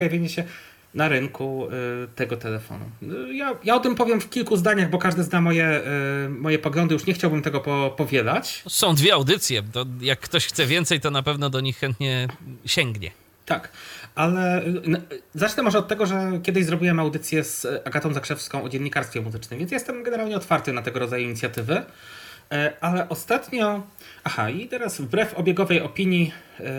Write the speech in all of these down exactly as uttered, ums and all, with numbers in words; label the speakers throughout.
Speaker 1: pojawienie się na rynku tego telefonu. Ja, ja o tym powiem w kilku zdaniach, bo każdy zna moje, moje poglądy, już nie chciałbym tego po, powielać.
Speaker 2: Są dwie audycje, to jak ktoś chce więcej, to na pewno do nich chętnie sięgnie.
Speaker 1: Tak, ale zacznę może od tego, że kiedyś zrobiłem audycję z Agatą Zakrzewską o dziennikarstwie muzycznym, więc jestem generalnie otwarty na tego rodzaju inicjatywy, ale ostatnio, aha i teraz wbrew obiegowej opinii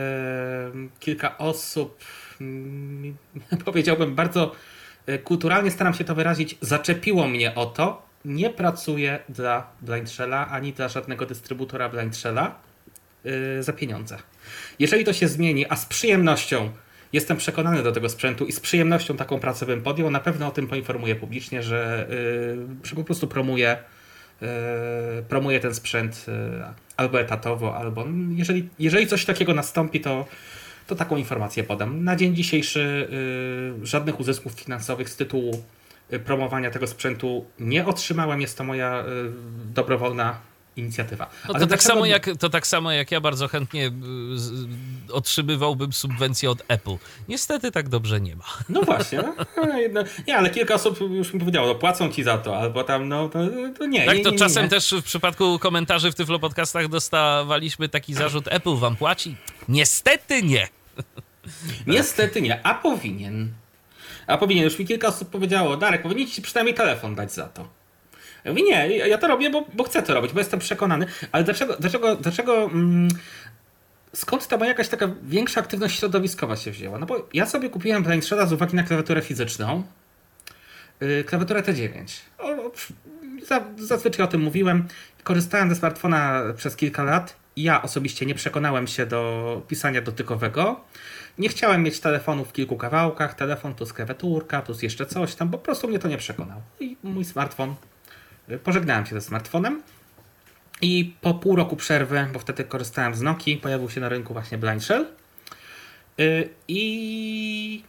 Speaker 1: kilka osób, powiedziałbym bardzo kulturalnie, staram się to wyrazić, zaczepiło mnie o to. Nie pracuję dla Blindshella ani dla żadnego dystrybutora Blindshella yy, za pieniądze. Jeżeli to się zmieni, a z przyjemnością jestem przekonany do tego sprzętu i z przyjemnością taką pracę bym podjął, na pewno o tym poinformuję publicznie, że, yy, że po prostu promuję, yy, promuję ten sprzęt yy, albo etatowo, albo jeżeli, jeżeli coś takiego nastąpi, to to taką informację podam. Na dzień dzisiejszy y, żadnych uzysków finansowych z tytułu y, promowania tego sprzętu nie otrzymałem. Jest to moja y, dobrowolna inicjatywa.
Speaker 2: No to, tak dlaczego... samo jak, to tak samo jak ja bardzo chętnie y, z, otrzymywałbym subwencję od Apple. Niestety tak dobrze nie ma.
Speaker 1: No właśnie. No, nie, ale kilka osób już mi powiedziało, no płacą ci za to, albo tam, no to, to nie.
Speaker 2: Tak,
Speaker 1: nie,
Speaker 2: to
Speaker 1: nie, nie,
Speaker 2: czasem
Speaker 1: nie.
Speaker 2: też w przypadku komentarzy w Tyflo Podcastach dostawaliśmy taki zarzut: Apple wam płaci? Niestety nie.
Speaker 1: Niestety nie, a powinien. A powinien. Już mi kilka osób powiedziało: Darek, powinien ci przynajmniej telefon dać za to. Ja mówię, nie, ja to robię, bo, bo chcę to robić, bo jestem przekonany. Ale dlaczego, dlaczego, dlaczego mm, skąd ta moja jakaś taka większa aktywność środowiskowa się wzięła? No bo ja sobie kupiłem Blindshella z uwagi na klawiaturę fizyczną. Yy, klawiaturę T dziewięć. O, za, zazwyczaj o tym mówiłem. Korzystałem ze smartfona przez kilka lat. Ja osobiście nie przekonałem się do pisania dotykowego. Nie chciałem mieć telefonu w kilku kawałkach. Telefon plus klawiaturka, plus jeszcze coś tam. Po prostu mnie to nie przekonał. I mój smartfon... Pożegnałem się ze smartfonem. I po pół roku przerwy, bo wtedy korzystałem z Nokii, pojawił się na rynku właśnie Blindshell. Yy, I...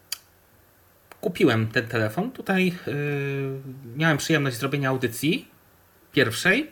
Speaker 1: kupiłem ten telefon. Tutaj yy, miałem przyjemność zrobienia audycji pierwszej.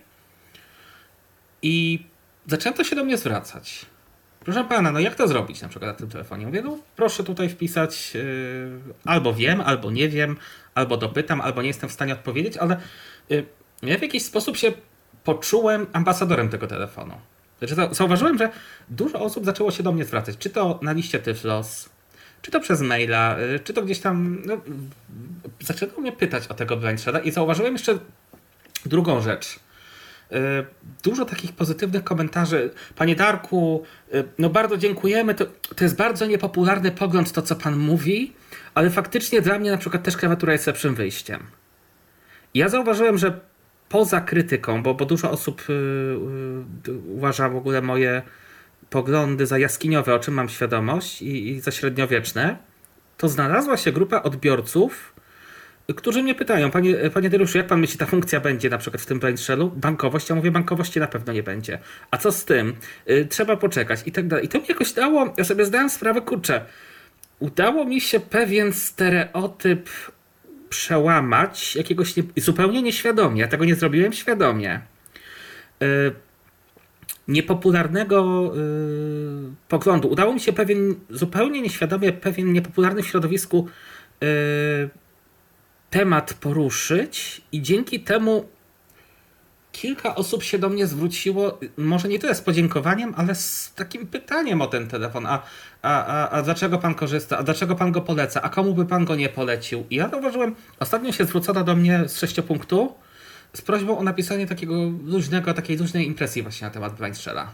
Speaker 1: I zaczęto się do mnie zwracać. Proszę pana, no jak to zrobić na przykład na tym telefonie? Mówię, no proszę tutaj wpisać yy, albo wiem, albo nie wiem, albo dopytam, albo nie jestem w stanie odpowiedzieć, ale yy, ja w jakiś sposób się poczułem ambasadorem tego telefonu. Znaczy, zauważyłem, że dużo osób zaczęło się do mnie zwracać, czy to na liście Tyflos, czy to przez maila, yy, czy to gdzieś tam, no, zaczęto mnie pytać o tego Blindshella i zauważyłem jeszcze drugą rzecz. Dużo takich pozytywnych komentarzy. Panie Darku, no bardzo dziękujemy. To, to jest bardzo niepopularny pogląd, to co pan mówi, ale faktycznie dla mnie na przykład też klawiatura jest lepszym wyjściem. Ja zauważyłem, że poza krytyką, bo, bo dużo osób yy, yy, uważa w ogóle moje poglądy za jaskiniowe, o czym mam świadomość, i, i za średniowieczne, to znalazła się grupa odbiorców, którzy mnie pytają: panie, panie Dariuszu, jak pan myśli, ta funkcja będzie na przykład w tym Blindshellu? Bankowość? Ja mówię, bankowości na pewno nie będzie. A co z tym? Yy, trzeba poczekać i tak dalej. I to mi jakoś dało, ja sobie zdałem sprawę, kurczę, udało mi się pewien stereotyp przełamać, jakiegoś nie, zupełnie nieświadomie. Ja tego nie zrobiłem świadomie. Yy, niepopularnego yy, poglądu. Udało mi się pewien, zupełnie nieświadomie, pewien niepopularny w środowisku yy, temat poruszyć i dzięki temu kilka osób się do mnie zwróciło, może nie tyle z podziękowaniem, ale z takim pytaniem o ten telefon. A, a, a, a dlaczego pan korzysta? A dlaczego pan go poleca? A komu by pan go nie polecił? I ja zauważyłem, ostatnio się zwrócono do mnie z sześciopunktu z prośbą o napisanie takiego luźnego, takiej luźnej impresji właśnie na temat Blindshella.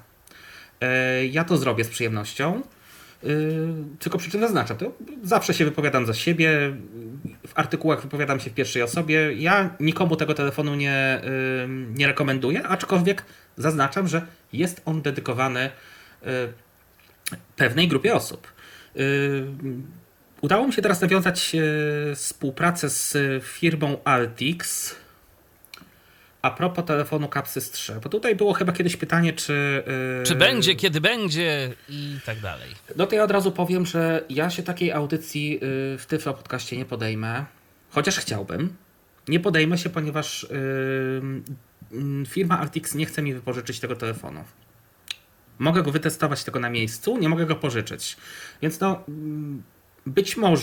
Speaker 1: Ja to zrobię z przyjemnością. Yy, tylko przy czym zaznaczam, to zawsze się wypowiadam za siebie, w artykułach wypowiadam się w pierwszej osobie. Ja nikomu tego telefonu nie, yy, nie rekomenduję, aczkolwiek zaznaczam, że jest on dedykowany yy, pewnej grupie osób. Yy, udało mi się teraz nawiązać yy, współpracę z firmą Altix a propos telefonu Capsys trzy, bo tutaj było chyba kiedyś pytanie, czy... Yy...
Speaker 2: Czy będzie, kiedy będzie i tak dalej.
Speaker 1: No to ja od razu powiem, że ja się takiej audycji yy, w Tyflo Podcaście nie podejmę, chociaż chciałbym. Nie podejmę się, ponieważ yy, yy, firma Altix nie chce mi wypożyczyć tego telefonu. Mogę go wytestować tylko na miejscu, nie mogę go pożyczyć. Więc no... Yy, być może